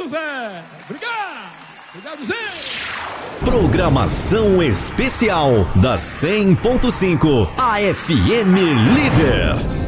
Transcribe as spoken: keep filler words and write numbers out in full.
Obrigado, Zé. Obrigado. Obrigado, Zé. Programação especial da cem ponto cinco, a F M Líder.